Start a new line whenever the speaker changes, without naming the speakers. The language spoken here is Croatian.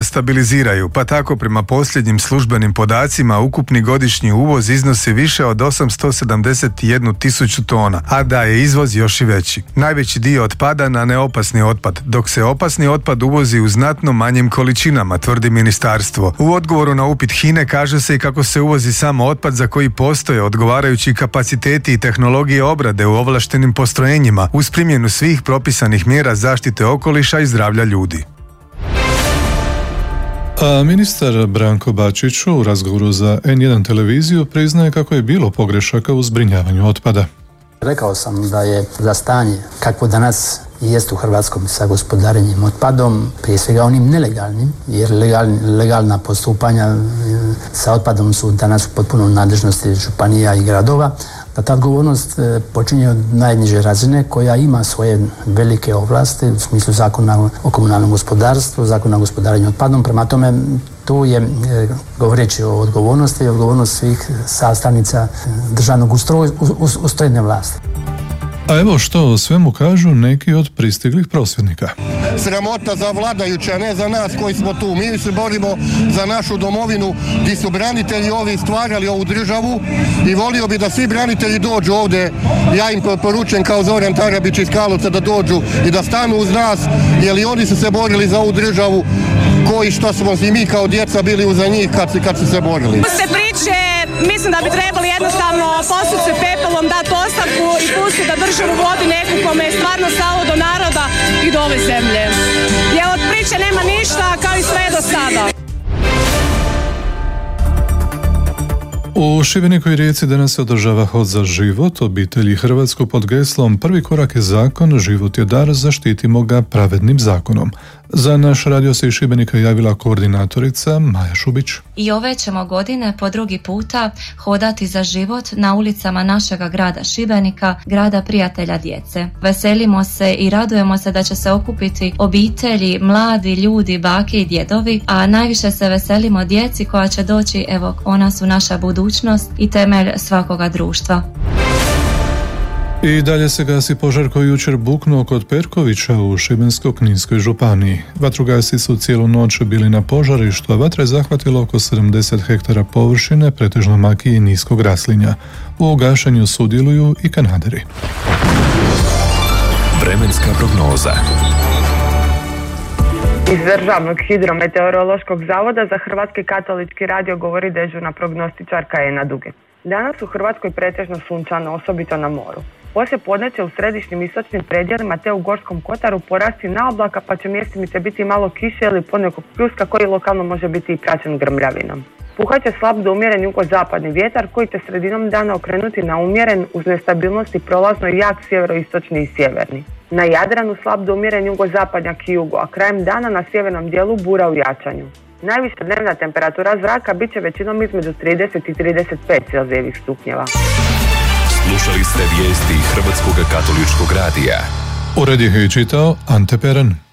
stabiliziraju, pa tako prema posljednjim službenim podacima ukupni godišnji uvoz iznosi više od 871 tisuću tona, a da je izvoz još i veći. Najveći dio otpada na neopasni otpad, dok se opasni otpad uvozi u znatno manjim količinama, tvrdi ministarstvo. U odgovoru na upit HINA-e kaže se i kako se uvozi samo otpad za koji postoje odgovarajući kapaciteti i tehnologije obrade u ovlaštenim postrojenjima uz primjenu svih propisanih mjera zaštite okoliša i zdravlja ljudi.
A ministar Branko Bačić u razgovoru za N1 televiziju priznaje kako je bilo pogrešaka u zbrinjavanju otpada.
Rekao sam da je za stanje kakvo danas jest u Hrvatskom sa gospodarenjem otpadom, prije svega onim nelegalnim, jer legalna postupanja sa otpadom su danas u potpunoj nadležnosti županija i gradova, da ta odgovornost počinje od najniže razine koja ima svoje velike ovlasti u smislu zakona o komunalnom gospodarstvu, zakona o gospodarenju otpadom. Prema tome, tu je, govoreći o odgovornosti, odgovornost svih sastavnica državnog ustrojene vlasti.
A evo što o svemu kažu neki od pristiglih prosvjednika.
Sramota za vladajuće, a ne za nas koji smo tu. Mi se borimo za našu domovinu gdje su branitelji ovi stvarali ovu državu i volio bi da svi branitelji dođu ovdje. Ja im poručujem kao Zoran Tarabić iz Karlovca da dođu i da stanu uz nas, jer i oni su se borili za ovu državu koji što smo i mi kao djeca bili uza njih kad su se borili.
Sve priče, mislim da bi trebali jednostavno posuti se pepelom, dati ostavku i pustiti da državu vodi neku kome je stvarno stalo do naroda i do ove zemlje. Jer od priče nema ništa, kao i sve do sada.
U Šibeniku i Rijeci danas se održava Hod za život obitelji Hrvatsku pod geslom Prvi korak je zakon, život je dar, zaštitimo ga pravednim zakonom. Za naš radio se iz Šibenika javila koordinatorica Maja Šubić.
I ove ćemo godine po drugi puta hodati za život na ulicama našega grada Šibenika, grada prijatelja djece. Veselimo se i radujemo se da će se okupiti obitelji, mladi ljudi, bake i djedovi, a najviše se veselimo djeci koja će doći, evo, ona su naša budućnost i temelj svakoga društva.
I dalje se gasi požar koji jučer buknuo kod Perkovića u Šibensko-kninskoj županiji. Vatrogasci su cijelu noć bili na požarištu, a vatra je zahvatila oko 70 hektara površine, pretežno makije i niskog raslinja. U gašenju sudjeluju i Kanaderi.
Vremenska prognoza.
Iz Državnog hidrometeorološkog zavoda za Hrvatski katolički radio govori dežurna prognostičarka Ena Duge. Danas u Hrvatskoj pretežno sunčano, osobito na moru. Poslije podne će u središnjim istočnim predjelima te u Gorskom kotaru porasti na oblaka, pa će mjestimice biti malo kiše ili ponekog pljuska koji lokalno može biti i praćen grmljavinom. Puhat će slab do umjeren jugozapadni vjetar koji će sredinom dana okrenuti na umjeren uz nestabilnost i prolazno jak sjeveroistočni i sjeverni. Na Jadranu slab do umjeren jugozapadnjak i jugo, a krajem dana na sjevernom dijelu bura u jačanju. Najviša dnevna temperatura zraka bit će većinom između 30 i 35 celzijevih stupnjeva.
Slušali ste vijesti Hrvatskog katoličkog radija.
Ured je čitao Ante Peren.